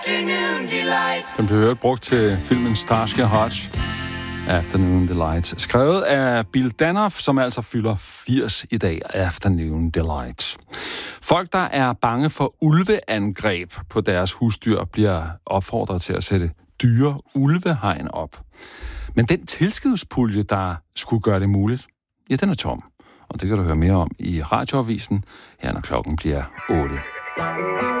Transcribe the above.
Den blev hørt brugt til filmen Starsky & Hutch, Afternoon Delight. Skrevet af Bill Danoff, som altså fylder 80 i dag. Afternoon Delight. Folk, der er bange for ulveangreb på deres husdyr, bliver opfordret til at sætte dyre ulvehegn op. Men den tilskudspulje, der skulle gøre det muligt, ja, den er tom. Og det kan du høre mere om i Radioavisen, her når klokken bliver 8.